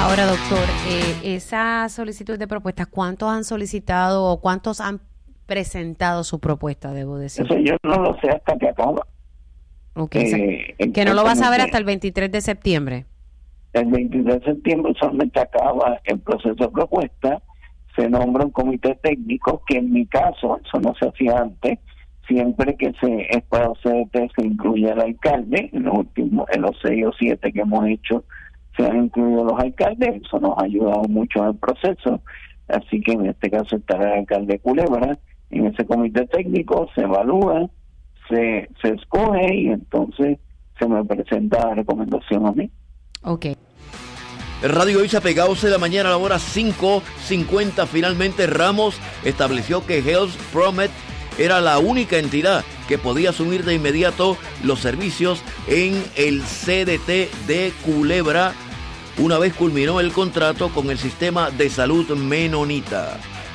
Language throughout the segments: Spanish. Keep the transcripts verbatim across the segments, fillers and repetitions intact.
Ahora, doctor, eh, esa solicitud de propuestas, ¿cuántos han solicitado o cuántos han presentado su propuesta, debo decir? Eso yo no lo sé hasta que acaba. Okay, eh, que no lo vas a ver hasta el veintitrés de septiembre. El veintitrés de septiembre solamente acaba el proceso de propuesta, se nombra un comité técnico, que en mi caso, eso no se hacía antes, siempre que se es para C D T se incluye el alcalde, en los últimos, en los seis o siete que hemos hecho, se han incluido los alcaldes, eso nos ha ayudado mucho en el proceso, así que en este caso estará el alcalde de Culebra, en ese comité técnico se evalúa, se, se escoge y entonces se me presenta la recomendación a mí. Ok. Radio Isa pegados de la mañana a la hora cinco cincuenta. Finalmente Ramos estableció que Health Promet era la única entidad que podía asumir de inmediato los servicios en el C D T de Culebra una vez culminó el contrato con el sistema de salud menonita.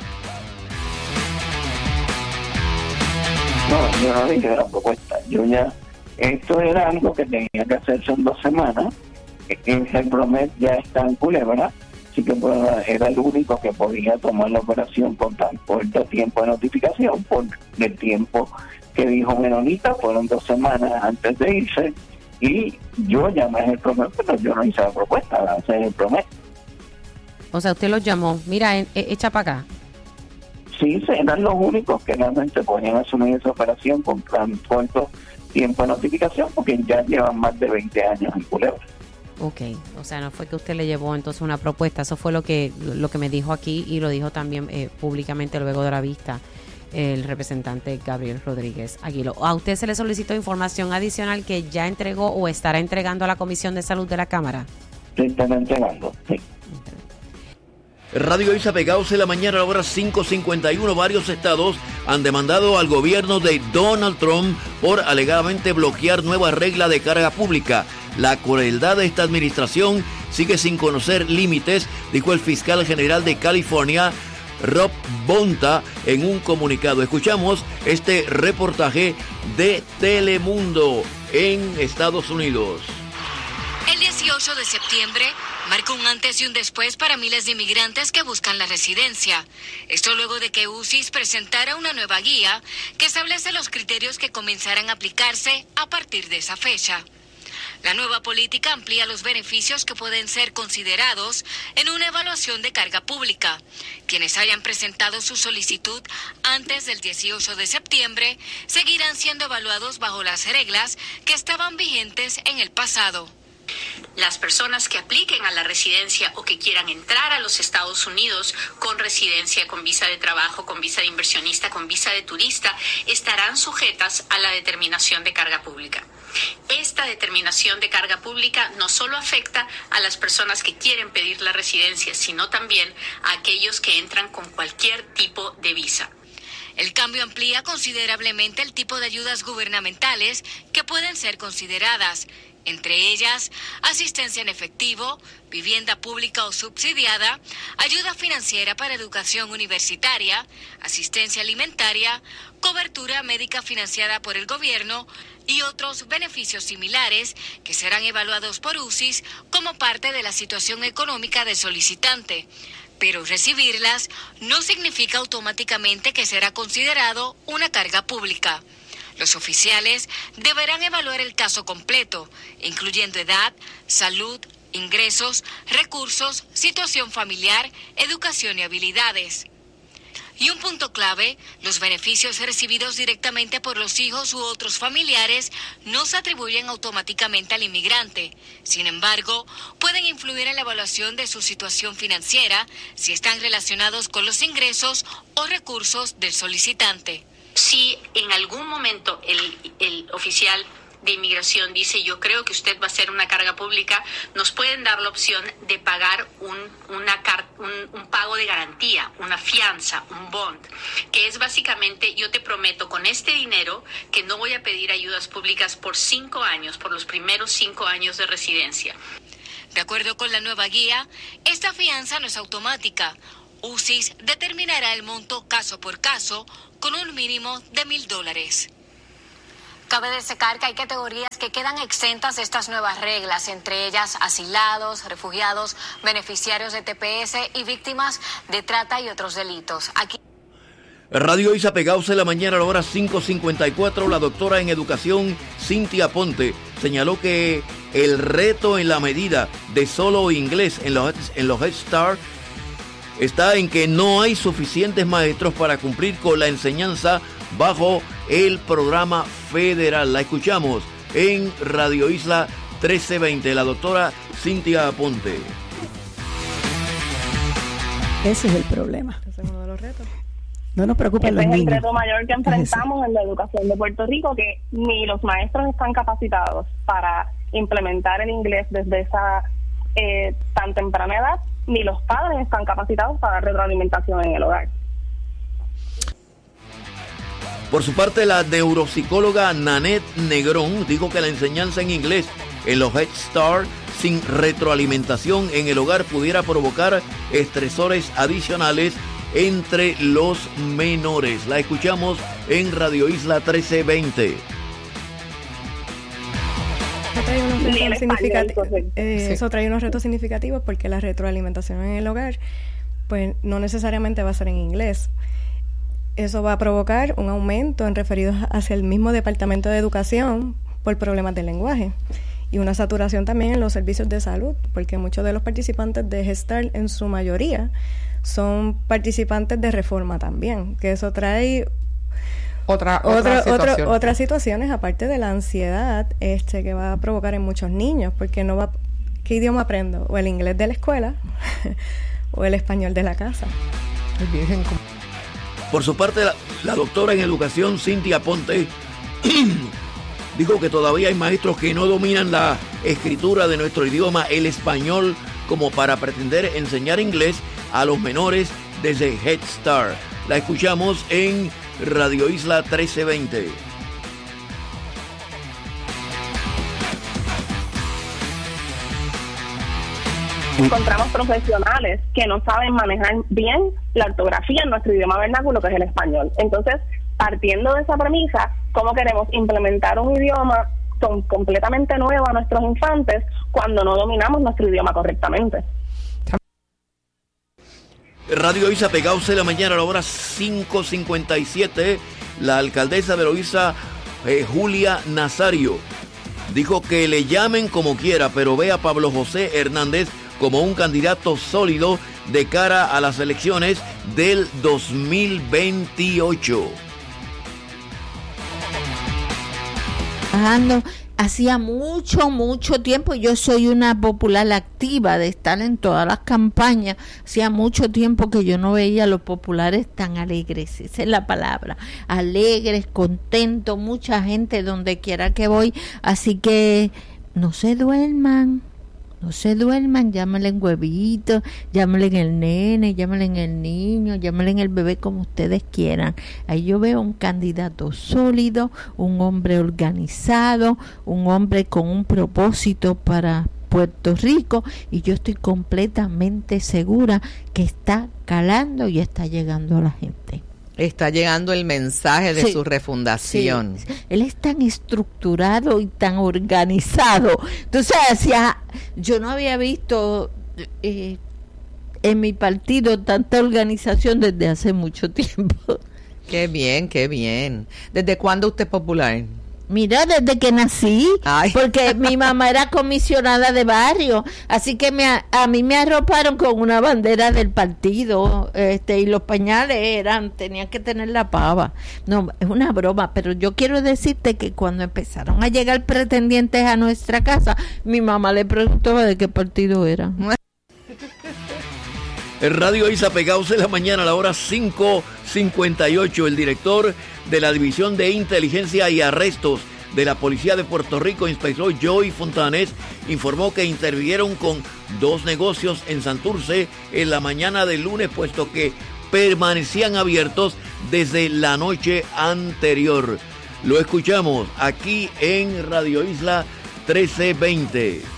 No, yo no dije la propuesta, yo ya, esto era algo que tenía que hacerse en dos semanas, el Promet ya está en Culebra, así que pues, era el único que podía tomar la operación con tan corto tiempo de notificación, por el tiempo que dijo Menonita, fueron dos semanas antes de irse, y yo llamé al Promet, pero yo no hice la propuesta, la hace el Promet. O sea, usted los llamó, mira, e- echa para acá. Sí, eran los únicos que realmente podían asumir esa operación con tan corto tiempo de notificación, porque ya llevan más de veinte años en Culebra. Ok, o sea, no fue que usted le llevó entonces una propuesta, eso fue lo que lo que me dijo aquí y lo dijo también eh, públicamente luego de la vista el representante Gabriel Rodríguez Aguilo. ¿A usted se le solicitó información adicional que ya entregó o estará entregando a la Comisión de Salud de la Cámara? Se están entregando, sí. Radio Isa pegados en la mañana a la hora cinco cincuenta y uno. Varios estados han demandado al gobierno de Donald Trump por alegadamente bloquear nueva regla de carga pública. La crueldad de esta administración sigue sin conocer límites, dijo el fiscal general de California, Rob Bonta, en un comunicado. Escuchamos este reportaje de Telemundo en Estados Unidos. El dieciocho de septiembre marcó un antes y un después para miles de inmigrantes que buscan la residencia. Esto luego de que U C I S presentara una nueva guía que establece los criterios que comenzarán a aplicarse a partir de esa fecha. La nueva política amplía los beneficios que pueden ser considerados en una evaluación de carga pública. Quienes hayan presentado su solicitud antes del dieciocho de septiembre seguirán siendo evaluados bajo las reglas que estaban vigentes en el pasado. Las personas que apliquen a la residencia o que quieran entrar a los Estados Unidos con residencia, con visa de trabajo, con visa de inversionista, con visa de turista, estarán sujetas a la determinación de carga pública. Esta determinación de carga pública no solo afecta a las personas que quieren pedir la residencia, sino también a aquellos que entran con cualquier tipo de visa. El cambio amplía considerablemente el tipo de ayudas gubernamentales que pueden ser consideradas, entre ellas asistencia en efectivo, vivienda pública o subsidiada, ayuda financiera para educación universitaria, asistencia alimentaria, cobertura médica financiada por el gobierno y otros beneficios similares que serán evaluados por U C I S como parte de la situación económica del solicitante. Pero recibirlas no significa automáticamente que será considerado una carga pública. Los oficiales deberán evaluar el caso completo, incluyendo edad, salud, ingresos, recursos, situación familiar, educación y habilidades. Y un punto clave, los beneficios recibidos directamente por los hijos u otros familiares no se atribuyen automáticamente al inmigrante. Sin embargo, pueden influir en la evaluación de su situación financiera si están relacionados con los ingresos o recursos del solicitante. Si en algún momento el, el oficial de inmigración dice yo creo que usted va a ser una carga pública, nos pueden dar la opción de pagar un, una car- un, un pago de garantía, una fianza, un bond, que es básicamente yo te prometo con este dinero que no voy a pedir ayudas públicas por cinco años, por los primeros cinco años de residencia. De acuerdo con la nueva guía, esta fianza no es automática. U C I S determinará el monto caso por caso con un mínimo de mil dólares. Cabe destacar que hay categorías que quedan exentas de estas nuevas reglas, entre ellas asilados, refugiados, beneficiarios de T P S y víctimas de trata y otros delitos. Aquí Radio Isa pegados en la mañana a la hora cinco cincuenta y cuatro, la doctora en educación Cintia Ponte señaló que el reto en la medida de solo inglés en los, en los Head Start está en que no hay suficientes maestros para cumplir con la enseñanza bajo el programa federal. La escuchamos en Radio Isla trece veinte, la doctora Cintia Ponte. Ese es el problema. Ese es uno de los retos. No nos preocupen los niños. Ese es el reto mayor que enfrentamos en la educación de Puerto Rico, que ni los maestros están capacitados para implementar el inglés desde esa eh, tan temprana edad, ni los padres están capacitados para dar retroalimentación en el hogar. Por su parte, la neuropsicóloga Nanette Negrón dijo que la enseñanza en inglés en los Head Start sin retroalimentación en el hogar pudiera provocar estresores adicionales entre los menores. La escuchamos en Radio Isla trece veinte. Eso trae unos retos significativos, eh, sí. Eso trae unos retos significativos porque la retroalimentación en el hogar pues no necesariamente va a ser en inglés. Eso va a provocar un aumento en referidos hacia el mismo Departamento de Educación por problemas de lenguaje y una saturación también en los servicios de salud, porque muchos de los participantes de Head Start en su mayoría son participantes de reforma también, que eso trae otra, otra, otra otra situación. otras situaciones aparte de la ansiedad este que va a provocar en muchos niños, porque no va, ¿qué idioma aprendo? O el inglés de la escuela o el español de la casa. Bien. Por su parte, la, la doctora en educación Cintia Ponte dijo que todavía hay maestros que no dominan la escritura de nuestro idioma, el español, como para pretender enseñar inglés a los menores desde Head Start. La escuchamos en Radio Isla trece veinte. Encontramos profesionales que no saben manejar bien la ortografía en nuestro idioma vernáculo, que es el español. Entonces, partiendo de esa premisa, ¿cómo queremos implementar un idioma con, completamente nuevo a nuestros infantes cuando no dominamos nuestro idioma correctamente? Radio Isa pegados en la mañana a la hora cinco cincuenta y siete, la alcaldesa de Loíza, eh, Julia Nazario, dijo que le llamen como quiera, pero ve a Pablo José Hernández como un candidato sólido de cara a las elecciones del dos mil veintiocho. Trabajando hacía mucho, mucho tiempo. Yo soy una popular activa de estar en todas las campañas. Hacía mucho tiempo que yo no veía a los populares tan alegres, esa es la palabra, alegres, contentos, mucha gente donde quiera que voy. Así que no se duerman. No se duerman, llámenle en huevito, llámenle en el nene, llámenle en el niño, llámenle en el bebé, como ustedes quieran. Ahí yo veo un candidato sólido, un hombre organizado, un hombre con un propósito para Puerto Rico, y yo estoy completamente segura que está calando y está llegando a la gente. Está llegando el mensaje de sí, su refundación. Sí. Él es tan estructurado y tan organizado. Entonces, hacia, yo no había visto eh, en mi partido tanta organización desde hace mucho tiempo. Qué bien, qué bien. ¿Desde cuándo usted es popular? Mira, desde que nací, Ay. porque mi mamá era comisionada de barrio, así que me, a mí me arroparon con una bandera del partido, este, y los pañales eran, tenían que tener la pava. No, es una broma, pero yo quiero decirte que cuando empezaron a llegar pretendientes a nuestra casa, mi mamá le preguntaba de qué partido era. En Radio Isa pegados en la mañana a la hora cinco cincuenta y ocho, el director de la División de Inteligencia y Arrestos de la Policía de Puerto Rico, inspector Joey Fontanes, informó que intervinieron con dos negocios en Santurce en la mañana del lunes, puesto que permanecían abiertos desde la noche anterior. Lo escuchamos aquí en Radio Isla trece veinte.